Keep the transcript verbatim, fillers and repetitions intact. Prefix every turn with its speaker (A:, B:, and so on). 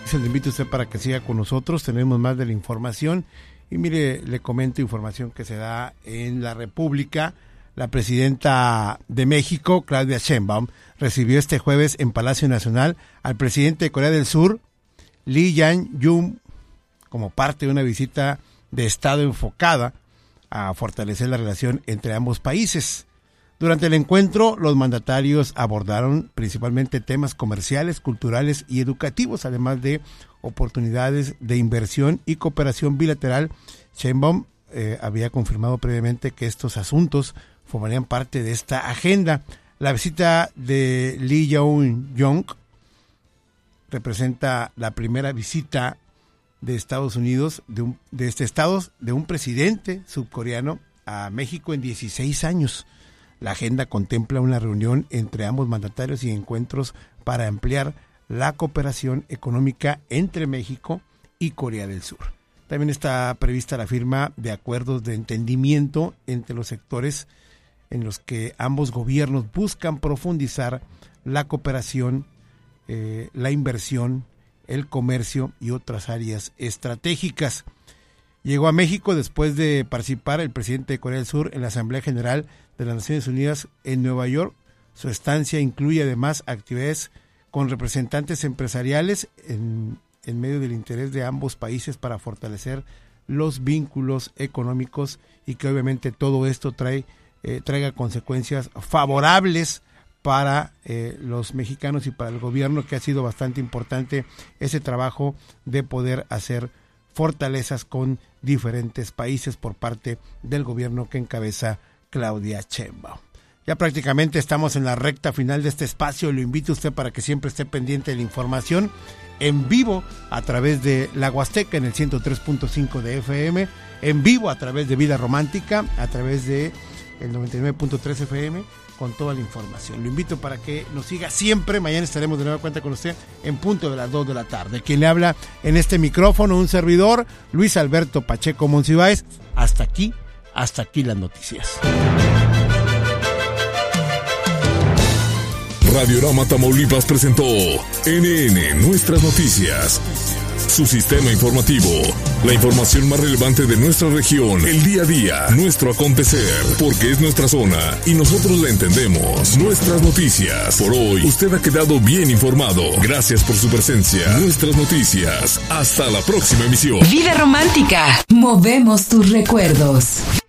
A: Se le invito a usted para que siga con nosotros. Tenemos más de la información. Y mire, le comento información que se da en la República. La presidenta de México, Claudia Sheinbaum, recibió este jueves en Palacio Nacional al presidente de Corea del Sur, Lee Jae-yong, como parte de una visita de Estado enfocada a fortalecer la relación entre ambos países. Durante el encuentro, los mandatarios abordaron principalmente temas comerciales, culturales y educativos, además de oportunidades de inversión y cooperación bilateral. Sheinbaum eh, había confirmado previamente que estos asuntos formarían parte de esta agenda. La visita de Lee Jae-yong representa la primera visita de Estados Unidos, de, un, de este estado, de un presidente subcoreano a México en dieciséis años. La agenda contempla una reunión entre ambos mandatarios y encuentros para ampliar la cooperación económica entre México y Corea del Sur. También está prevista la firma de acuerdos de entendimiento entre los sectores en los que ambos gobiernos buscan profundizar la cooperación, eh, la inversión, el comercio y otras áreas estratégicas. Llegó a México después de participar el presidente de Corea del Sur en la Asamblea General de las Naciones Unidas en Nueva York. Su estancia incluye además actividades con representantes empresariales en, en medio del interés de ambos países para fortalecer los vínculos económicos y que obviamente todo esto trae, eh, traiga consecuencias favorables para eh, los mexicanos y para el gobierno, que ha sido bastante importante ese trabajo de poder hacer fortalezas con diferentes países por parte del gobierno que encabeza Claudia Sheinbaum. Ya prácticamente estamos en la recta final de este espacio. Lo invito a usted para que siempre esté pendiente de la información en vivo a través de La Huasteca en el ciento tres punto cinco de F M, en vivo a través de Vida Romántica, a través de el noventa y nueve punto tres F M, con toda la información. Lo invito para que nos siga siempre. Mañana estaremos de nueva cuenta con usted en punto de las dos de la tarde. Quien le habla en este micrófono, un servidor, Luis Alberto Pacheco Monsiváis. Hasta aquí, hasta aquí las noticias.
B: Radiorama Tamaulipas presentó N N Nuestras Noticias, su sistema informativo, la información más relevante de nuestra región, el día a día, nuestro acontecer, porque es nuestra zona y nosotros la entendemos. Nuestras noticias. Por hoy, usted ha quedado bien informado. Gracias por su presencia. Nuestras noticias. Hasta la próxima emisión.
C: Vida Romántica. Movemos tus recuerdos.